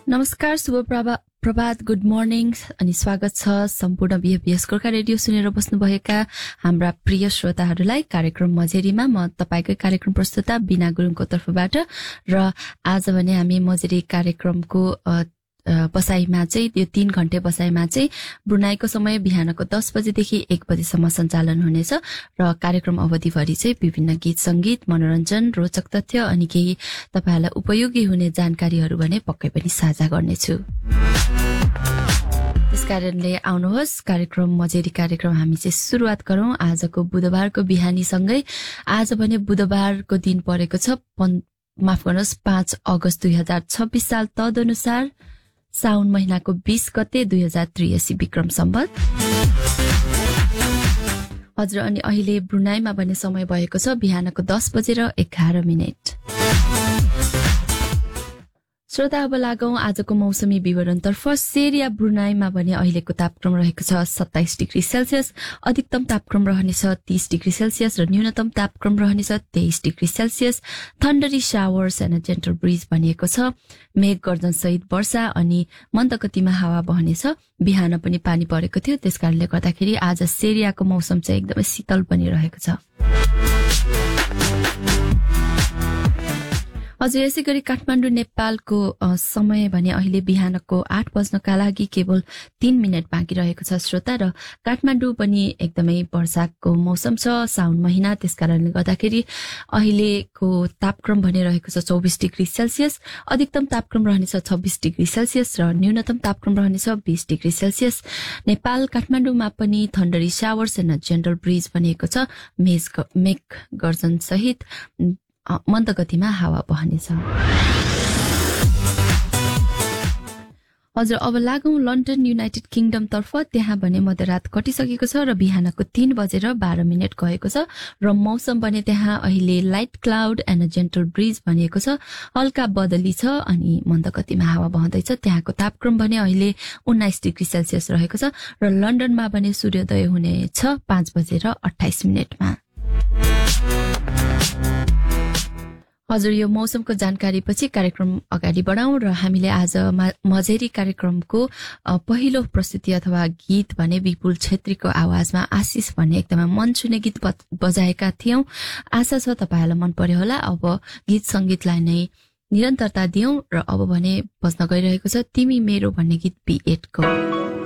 नमस्कार, शुभ प्रभात, good morning अनि स्वागत छ सम्पूर्ण बीएफबीएस गोर्खा रेडियो सुनेर बस्नुभएका हाम्रा प्रिय श्रोताहरूलाई कार्यक्रम मजेरीमा। म तपाईकै कार्यक्रम प्रस्तुता बिना गुरुङको तर्फबाट र आज भने हामी मजेरी कार्यक्रमको बसाईमा चाहिँ यो 3 घण्टे बसाईमा चाहिँ ब्रुनाईको समय बिहानको 10 बजेदेखि 1 बजेसम्म सञ्चालन हुनेछ र कार्यक्रम अवधिभरि चाहिँ विभिन्न गीत संगीत, मनोरञ्जन, रोचक तथ्य अनि केही तपाईहरुलाई उपयोगी हुने जानकारीहरू भने पक्कै पनि साझा गर्नेछु। त्यसकारणले आउनुहोस् कार्यक्रम मजेरी कार्यक्रम हामी चाहिँ सुरुवात गरौं आजको बुधबारको बिहानीसँगै। आज भने बुधबारको दिन परेको छ माफ गर्नुहोस् 5 अगस्त 2026 साल तदनुसार साउन महिनाको 20 गते 2083 विक्रम सम्वत। हजुर, अनि अहिले ब्रुनाईमा भने समय भएको छ बिहानको 10 बजेर 11 मिनेट। श्रोता, अब लागौं आजको मौसमी विवरणतर्फ। सेरिया ब्रुनाईमा भने अहिलेको तापक्रम रहेको छ 27 डिग्री सेल्सियस, अधिकतम तापक्रम रहनेछ 30 डिग्री सेल्सियस र न्यूनतम तापक्रम रहनेछ 23 degree Celsius. थन्डरी showers and gentle bridge भनिएको छ। मेघ गर्जन सहित वर्षा अनि मन्द गतिमा हावा बहनेछ। बिहान पनि पानी परेको थियो, त्यसकारणले गर्दाखेरि आज सेरियाको मौसम चाहिँ एकदमै शीतल पनि रहेको छ। हजुर, यसै गरी काठमाडौँ नेपालको समय भने अहिले बिहानको 8 बज्नका लागि केवल 3 मिनट बाँकी रहेको छ श्रोता। र काठमाडौँ पनि एकदमै वर्षाको मौसम छ, साउन महिना, त्यसकारणले गर्दाखेरि अहिलेको तापक्रम भने रहेको छ 24 डिग्री सेल्सियस, अधिकतम तापक्रम रहनेछ 26 डिग्री सेल्सियस र न्यूनतम तापक्रम रहनेछ 20 डिग्री सेल्सियस। नेपाल काठमाडौँमा पनि थन्डरी शावर्स एन्ड जेन्टल ब्रिज भनिएको छ। मेघ गर्जन सहित मन्द गतिमा हावा बहनेछ। हजुर, अब लागौं लन्डन युनाइटेड किङडम तर्फ। त्यहाँ भने मध्यरात कटिसकेको छ र बिहानको 3 बजेर 12 मिनट गएको छ र मौसम भने त्यहाँ अहिले light cloud and gentle bridge भनिएको छ। हल्का बदली छ अनि मन्द गतिमा हावा बहँदैछ। त्यहाँको तापक्रम भने अहिले 19 डिग्री सेल्सियस रहेको छ र लन्डनमा भने सूर्योदय हुनेछ 5 बजेर 28 मिनटमा। हजुर, यो मौसमको जानकारी पछि कार्यक्रम अगाडि बढाउँ र हामीले आज मजेरी कार्यक्रमको पहिलो प्रस्तुति अथवा गीत भने विपुल छेत्रीको आवाजमा आशिष भन्ने एकदमै मन छुने गीत बजाएका थियौं। आशा छ तपाईहरुलाई मन पर्यो होला। अब गीत संगीतलाई नै निरन्तरता दियौं र अब भने बज्न गइरहेको छ तिमी मेरो भन्ने गीत B8 को।